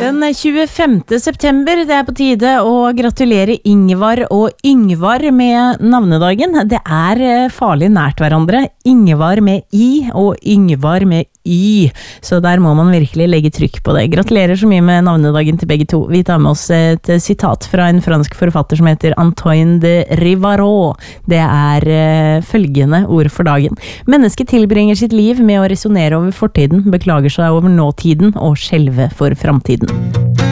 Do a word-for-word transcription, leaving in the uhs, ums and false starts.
Den tjuefemte september, det er på tide å gratulere Ingvar og Yngvar med navnedagen. Det er farlig nært hverandre. Ingvar med I og Yngvar med Y. Så der må man virkelig legge trykk på det. Gratulerer så mye med navnedagen til begge to. Vi tar med oss et sitat fra en fransk forfatter som heter Antoine de Rivarol. Det er følgende ord for dagen. Mennesket tilbringer sitt liv med å resonere over fortiden, beklager seg over nåtiden og skjelve for framtiden.